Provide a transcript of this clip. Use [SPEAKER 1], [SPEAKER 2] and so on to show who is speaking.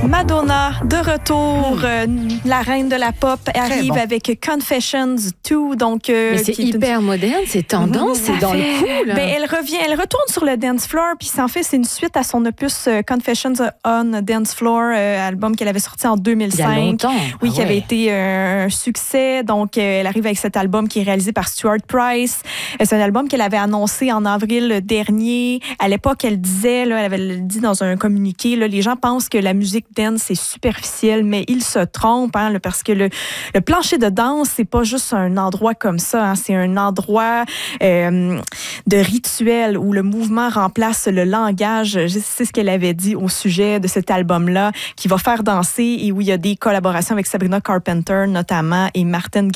[SPEAKER 1] Madonna, de retour, la reine de la pop, arrive avec Confessions 2. Donc,
[SPEAKER 2] mais c'est hyper moderne, c'est tendance, c'est dans le coup. Là.
[SPEAKER 1] Ben, elle retourne sur le dance floor, puis en fait, c'est une suite à son opus Confessions on Dance Floor, album qu'elle avait sorti en 2005.
[SPEAKER 2] Il y a longtemps.
[SPEAKER 1] Oui, qui avait été un succès. Donc, elle arrive avec cet album qui est réalisé par Stuart Price. C'est un album qu'elle avait annoncé en avril dernier. À l'époque, elle disait, là, elle avait dit dans un communiqué, là, les gens pensent que la musique dance, c'est superficiel, mais ils se trompent, hein, parce que le plancher de danse, c'est pas juste un endroit comme ça, hein, c'est un endroit de rituel où le mouvement remplace le langage. C'est ce qu'elle avait dit au sujet de cet album-là, qui va faire danser et où il y a des collaborations avec Sabrina Carpenter notamment et Martin